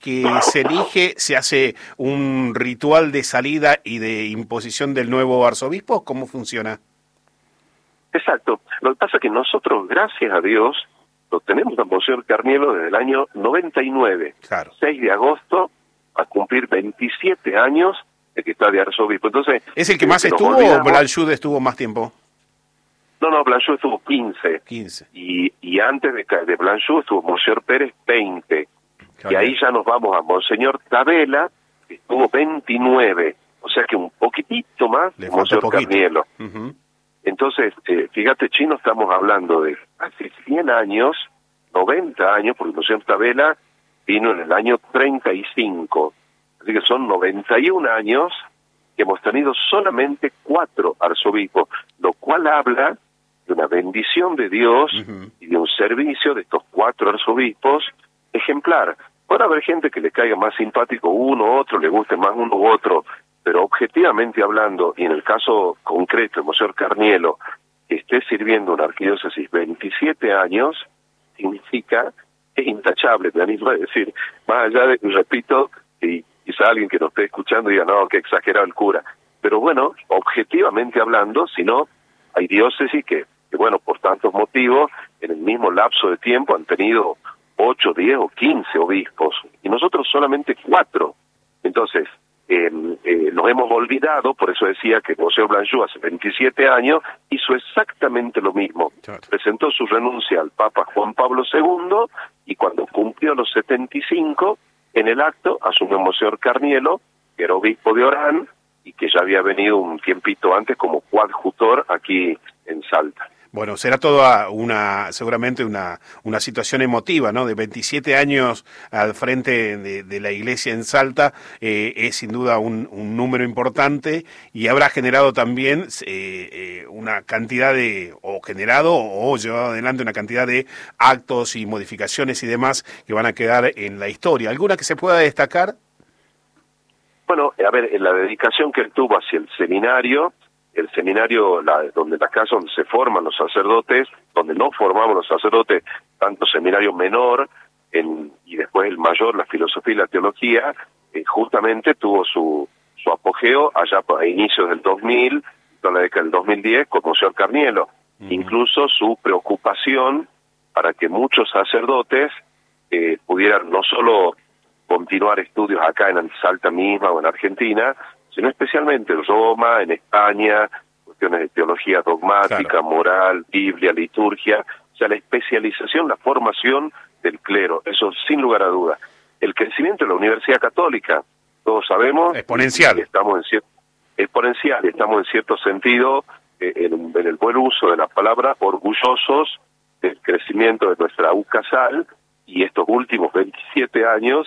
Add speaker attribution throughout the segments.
Speaker 1: que se elige, se hace un ritual de salida y de imposición del nuevo arzobispo? ¿Cómo funciona?
Speaker 2: Exacto. Lo que pasa es que nosotros, gracias a Dios, lo tenemos a Monseñor Carnielo desde el año 99.
Speaker 1: Claro.
Speaker 2: 6 de agosto, a cumplir 27 años de que está de arzobispo. Entonces,
Speaker 1: ¿es el que más estuvo o Blanchud estuvo más tiempo?
Speaker 2: No, Blanchud estuvo 15.
Speaker 1: 15.
Speaker 2: Y antes de Blanchud estuvo Monseñor Pérez 20. Y ahí ya nos vamos a Monseñor Tabela, que estuvo 29. O sea que un poquitito más de Monseñor Carnielo. Entonces, fíjate, Chino, estamos hablando de hace 100 años, 90 años, porque Monseñor Tabela vino en el año 35. Así que son 91 años que hemos tenido solamente 4 arzobispos, lo cual habla de una bendición de Dios y de un servicio de estos 4 arzobispos ejemplar. Puede haber gente que le caiga más simpático uno u otro, le guste más uno u otro, pero objetivamente hablando, y en el caso concreto de Monseñor Carnielo, que esté sirviendo una arquidiócesis 27 años, significa, es intachable, me animo a decir, más allá de, repito, y quizá alguien que nos esté escuchando diga, no, qué exagerado el cura, pero bueno, objetivamente hablando, si no, hay diócesis que, bueno, por tantos motivos, en el mismo lapso de tiempo han tenido 8, 10 o 15 obispos, y nosotros solamente 4. Entonces, nos hemos olvidado, por eso decía que Monseñor Blanchud hace 27 años hizo exactamente lo mismo. Claro. Presentó su renuncia al Papa Juan Pablo II y cuando cumplió los 75, en el acto asumió Monseñor Carnielo, que era obispo de Orán y que ya había venido un tiempito antes como coadjutor aquí en Salta.
Speaker 1: Bueno, será toda seguramente una situación emotiva, ¿no? De 27 años al frente de la iglesia en Salta, es sin duda un número importante y habrá generado también una cantidad o llevado adelante una cantidad de actos y modificaciones y demás que van a quedar en la historia. ¿Alguna que se pueda destacar?
Speaker 2: Bueno, a ver, en la dedicación que él tuvo hacia el seminario donde la casa donde se forman los sacerdotes, donde no formamos los sacerdotes, tanto seminario menor y después el mayor, la filosofía y la teología, justamente tuvo su apogeo allá a inicios del 2000, en la década del 2010, con Monseñor Carnielo. Incluso su preocupación para que muchos sacerdotes pudieran no solo continuar estudios acá en Salta misma o en Argentina, sino especialmente en Roma, en España, cuestiones de teología dogmática, claro, moral, Biblia, liturgia, o sea, la especialización, la formación del clero, eso sin lugar a dudas. El crecimiento de la Universidad Católica, todos sabemos,
Speaker 1: exponencial.
Speaker 2: Estamos en cierto sentido, en el buen uso de la palabra, orgullosos del crecimiento de nuestra UCASAL, y estos últimos 27 años,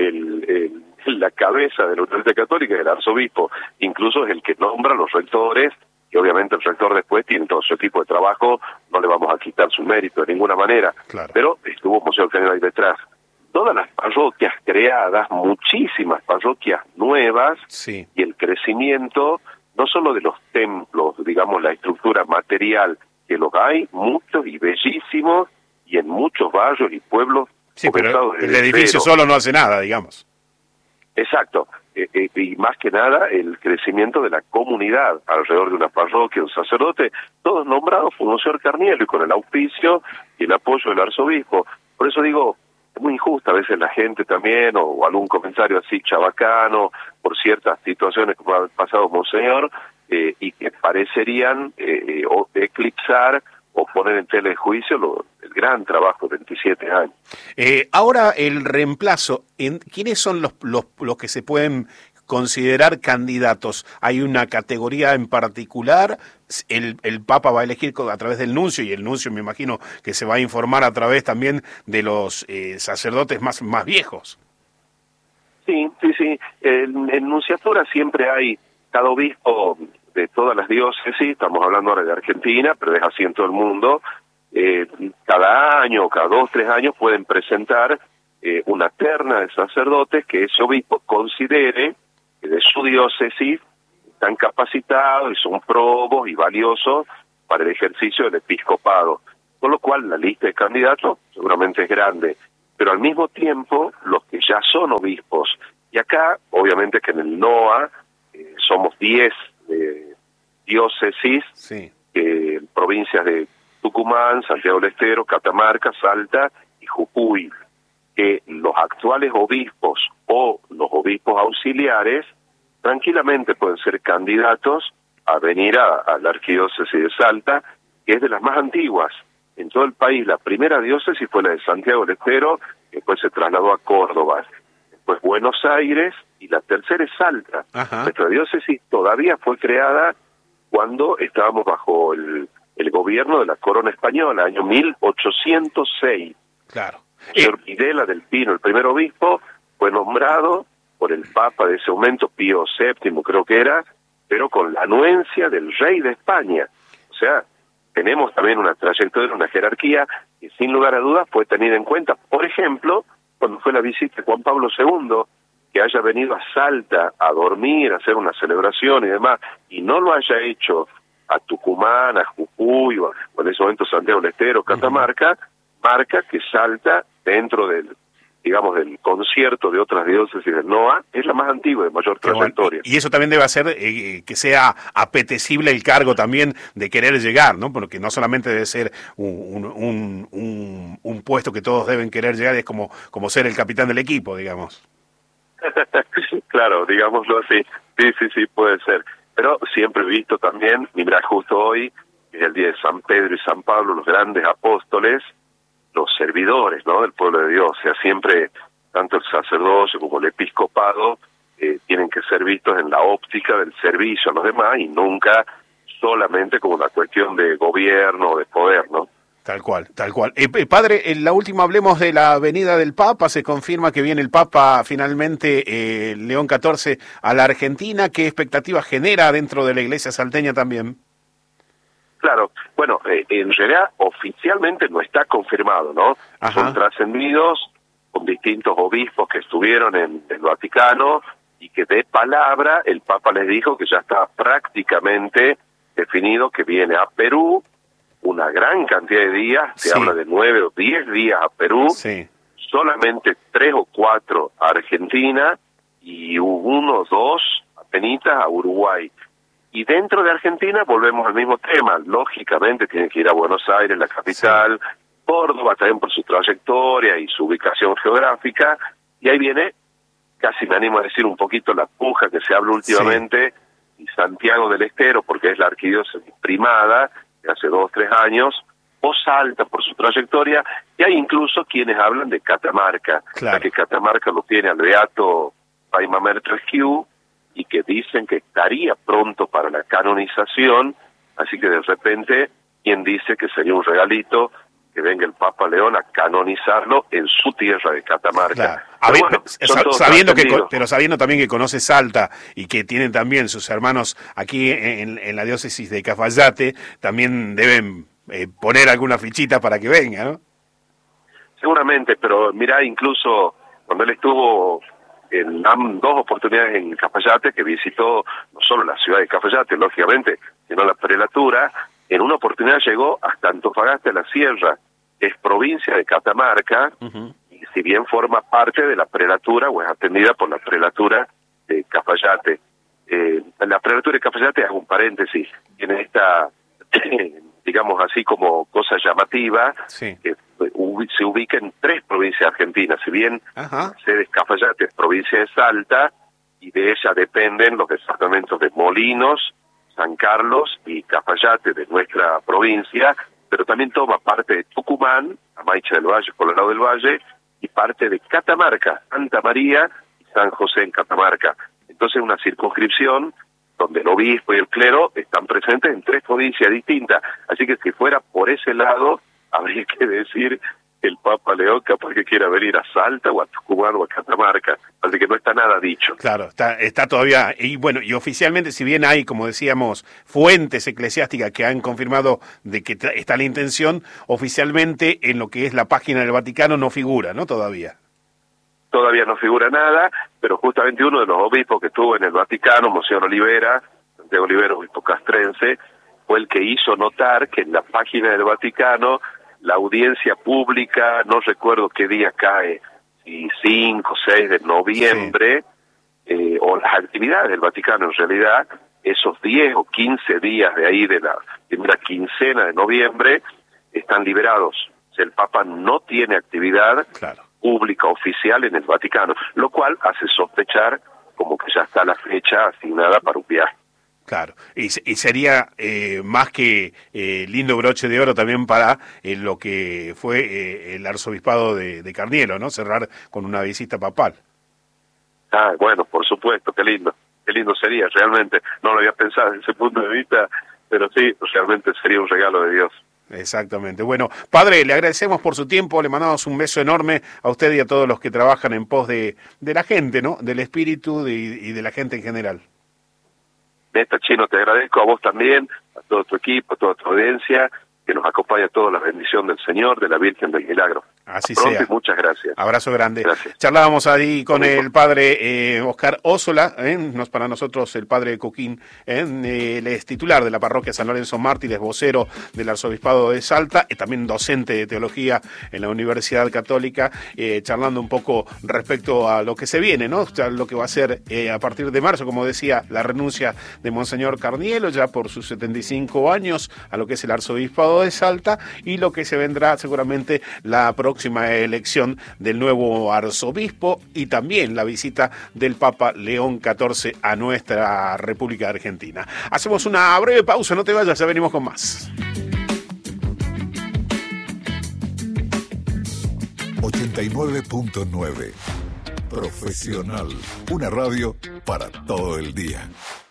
Speaker 2: la cabeza de la Universidad Católica, el arzobispo, incluso es el que nombra a los rectores, y obviamente el rector después tiene todo su equipo de trabajo, no le vamos a quitar su mérito de ninguna manera, claro, pero estuvo Monseñor Carnielo ahí detrás. Todas las parroquias creadas, muchísimas parroquias nuevas, sí, y el crecimiento, no solo de los templos, digamos la estructura material, que los hay, muchos y bellísimos, y en muchos barrios y pueblos.
Speaker 1: Sí, pero el edificio solo no hace nada, digamos.
Speaker 2: Exacto, y más que nada el crecimiento de la comunidad alrededor de una parroquia, un sacerdote, todos nombrados por Monseñor Carnielo y con el auspicio y el apoyo del arzobispo. Por eso digo, es muy injusta a veces la gente también, o algún comentario así chabacano, por ciertas situaciones que ha pasado Monseñor, y que parecerían o eclipsar o poner en tela de juicio el gran trabajo de 27 años.
Speaker 1: Ahora el reemplazo, ¿quiénes son los que se pueden considerar candidatos? ¿Hay una categoría en particular? El Papa va a elegir a través del nuncio, y el nuncio me imagino que se va a informar a través también de los sacerdotes más viejos.
Speaker 2: Sí. En nunciatura siempre hay cada obispo de todas las diócesis, estamos hablando ahora de Argentina, pero es así en todo el mundo, cada año, cada 2, 3 años pueden presentar una terna de sacerdotes que ese obispo considere que de su diócesis están capacitados y son probos y valiosos para el ejercicio del episcopado. Con lo cual la lista de candidatos seguramente es grande, pero al mismo tiempo los que ya son obispos. Y acá, obviamente que en el NOA somos 10 diócesis,
Speaker 1: sí,
Speaker 2: provincias de Tucumán, Santiago del Estero, Catamarca, Salta y Jujuy, que los actuales obispos o los obispos auxiliares tranquilamente pueden ser candidatos a venir a la arquidiócesis de Salta, que es de las más antiguas en todo el país. La primera diócesis fue la de Santiago del Estero, después se trasladó a Córdoba, después Buenos Aires, y la tercera es Salta.
Speaker 1: Ajá.
Speaker 2: Nuestra diócesis todavía fue creada cuando estábamos bajo el gobierno de la corona española, año 1806.
Speaker 1: Claro.
Speaker 2: El señor Videla del Pino, el primer obispo, fue nombrado por el Papa de ese momento, Pío VII creo que era, pero con la anuencia del rey de España. O sea, tenemos también una trayectoria, una jerarquía que sin lugar a dudas fue tenida en cuenta. Por ejemplo, cuando fue la visita de Juan Pablo II, que haya venido a Salta a dormir, a hacer una celebración y demás, y no lo haya hecho a Tucumán, a Jujuy, o en ese momento Santiago del Estero, Catamarca, marca que Salta, dentro del, digamos, del concierto de otras diócesis del NOA, es la más antigua, de mayor trayectoria.
Speaker 1: Bueno. Y eso también debe hacer que sea apetecible el cargo también de querer llegar, ¿no? Porque no solamente debe ser un puesto que todos deben querer llegar, es como ser el capitán del equipo, digamos.
Speaker 2: Claro, digámoslo así. Sí, puede ser. Pero siempre he visto también, mira, justo hoy, que es el día de San Pedro y San Pablo, los grandes apóstoles, los servidores, ¿no?, del pueblo de Dios. O sea, siempre, tanto el sacerdocio como el episcopado, tienen que ser vistos en la óptica del servicio a los demás y nunca solamente como una cuestión de gobierno o de poder, ¿no?
Speaker 1: Tal cual, tal cual. Padre, en la última hablemos de la venida del Papa. Se confirma que viene el Papa finalmente, León XIV, a la Argentina. ¿Qué expectativas genera dentro de la Iglesia salteña también?
Speaker 2: Claro, bueno, en realidad oficialmente no está confirmado, ¿no? Ajá. Son trascendidos con distintos obispos que estuvieron en el Vaticano y que de palabra el Papa les dijo que ya está prácticamente definido que viene a Perú una gran cantidad de días, se habla de 9 o 10 días a Perú, solamente 3 o 4 a Argentina y 1 o 2 apenitas a Uruguay. Y dentro de Argentina volvemos al mismo tema, lógicamente tiene que ir a Buenos Aires, la capital, Córdoba también por su trayectoria y su ubicación geográfica, y ahí viene, casi me animo a decir un poquito la puja que se habla últimamente, y Santiago del Estero, porque es la arquidiócesis primada, de hace 2 o 3 años, o Salta por su trayectoria, y hay incluso quienes hablan de Catamarca, ya que Catamarca lo tiene al beato Paimamer Tresquiu, y que dicen que estaría pronto para la canonización, así que de repente, quien dice que sería un regalito que venga el Papa León a canonizarlo en su tierra de Catamarca.
Speaker 1: Bueno, sabiendo también que conoce Salta y que tienen también sus hermanos aquí en la diócesis de Cafayate, también deben poner alguna fichita para que venga, ¿no?
Speaker 2: Seguramente, pero mirá, incluso cuando él estuvo en 2 oportunidades en Cafayate, que visitó no solo la ciudad de Cafayate, lógicamente, sino la prelatura, en una oportunidad llegó hasta Antofagasta de la Sierra, que es provincia de Catamarca, y si bien forma parte de la prelatura, o es atendida por la prelatura de Cafayate. La prelatura de Cafayate, hago un paréntesis, tiene esta, digamos así como cosa llamativa, que se ubica en 3 provincias argentinas, si bien sede Cafayate es provincia de Salta, y de ella dependen los departamentos de Molinos, San Carlos y Cafayate de nuestra provincia, pero también toma parte de Tucumán, Amaiche del Valle, Colorado del Valle, y parte de Catamarca, Santa María y San José en Catamarca. Entonces una circunscripción donde el obispo y el clero están presentes en 3 provincias distintas. Así que si fuera por ese lado, habría que decir que el Papa León capaz que quiera venir a Salta o a Tucumán o a Catamarca, así que no está nada dicho.
Speaker 1: Claro, está todavía, y bueno, y oficialmente, si bien hay, como decíamos, fuentes eclesiásticas que han confirmado de que está la intención, oficialmente en lo que es la página del Vaticano no figura, ¿no? Todavía
Speaker 2: no figura nada, pero justamente uno de los obispos que estuvo en el Vaticano, Monseñor Olivera, Santiago Olivera, obispo castrense, fue el que hizo notar que en la página del Vaticano la audiencia pública, no recuerdo qué día cae, si 5 o 6 de noviembre, o las actividades del Vaticano en realidad, esos 10 o 15 días de ahí de la primera quincena de noviembre están liberados. O sea, el Papa no tiene actividad pública oficial en el Vaticano, lo cual hace sospechar como que ya está la fecha asignada para un viaje.
Speaker 1: Claro, y sería más que lindo broche de oro también para lo que fue el arzobispado de Carnielo, ¿no? Cerrar con una visita papal.
Speaker 2: Ah, bueno, por supuesto, qué lindo sería, realmente, no lo había pensado desde ese punto de vista, pero sí, realmente sería un regalo de Dios.
Speaker 1: Exactamente. Bueno, padre, le agradecemos por su tiempo, le mandamos un beso enorme a usted y a todos los que trabajan en pos de la gente, ¿no? Del espíritu y de la gente en general.
Speaker 2: Néstor, Chino, te agradezco a vos también, a todo tu equipo, a toda tu audiencia, que nos acompaña toda la bendición del Señor, de la Virgen del Milagro.
Speaker 1: Así sea.
Speaker 2: Muchas gracias.
Speaker 1: Abrazo grande.
Speaker 2: Gracias.
Speaker 1: Charlábamos ahí con el padre Oscar Ósola, para nosotros el padre Coquín, él es titular de la parroquia San Lorenzo Mártires, vocero del arzobispado de Salta, y también docente de teología en la Universidad Católica, charlando un poco respecto a lo que se viene, ¿no? Lo que va a ser a partir de marzo, como decía, la renuncia de Monseñor Carnielo, ya por sus 75 años, a lo que es el arzobispado de Salta, y lo que se vendrá seguramente la próxima elección del nuevo arzobispo y también la visita del Papa León XIV a nuestra República Argentina. Hacemos una breve pausa, no te vayas, ya venimos con más.
Speaker 3: 89.9 Profesional, una radio para todo el día.